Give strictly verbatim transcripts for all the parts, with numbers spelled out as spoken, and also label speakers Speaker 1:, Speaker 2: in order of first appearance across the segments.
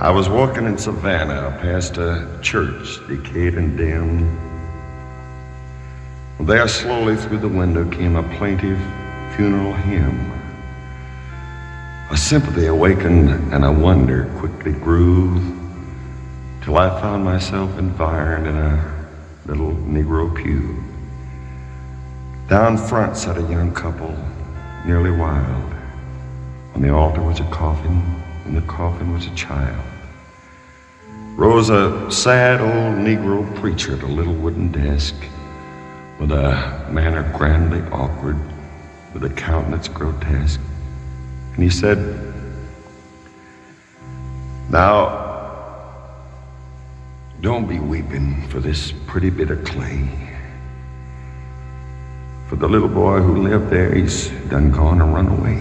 Speaker 1: I was walking in Savannah past a church, decayed and dim. There slowly through the window came a plaintive funeral hymn. A sympathy awakened and a wonder quickly grew, till I found myself environed in a little Negro pew. Down front sat a young couple, nearly wild. On the altar was a coffin, and the coffin was a child. Rose a sad old Negro preacher at a little wooden desk, with a manner grandly awkward, with a countenance grotesque. And he said, "Now, don't be weeping for this pretty bit of clay. For the little boy who lived there, he's done gone and run away.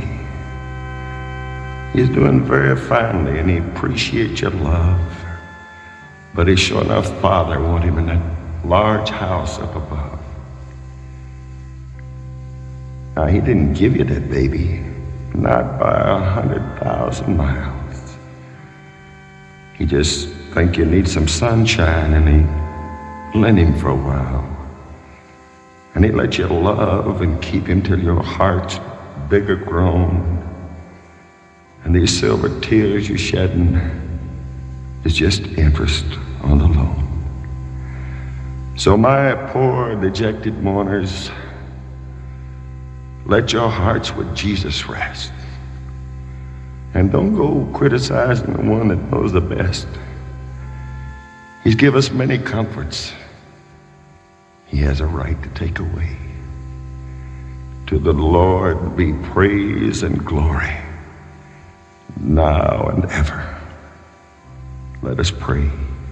Speaker 1: He's doing very finely, and he appreciates your love. But his sure enough father want him in that large house up above. Now, he didn't give you that baby, not by a hundred thousand miles. He just think you need some sunshine, and he lent him for a while. And he let you love and keep him till your heart's bigger grown. And these silver tears you're shedding is just interest on the loan. So my poor dejected mourners, let your hearts with Jesus rest. And don't go criticizing the one that knows the best. He's given us many comforts. He has a right to take away. To the Lord be praise and glory, now and ever. Let us pray.